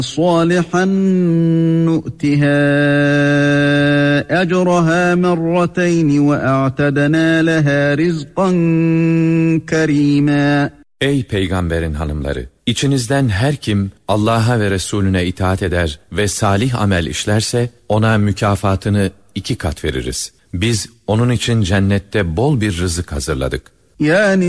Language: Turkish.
صالحا نؤتها أجرها مرتين وأعتدنا لها رزقا كريما. Ey peygamberin hanımları! İçinizden her kim Allah'a ve Resulüne itaat eder ve salih amel işlerse ona mükafatını 2 kat veririz. Biz onun için cennette bol bir rızık hazırladık. Yani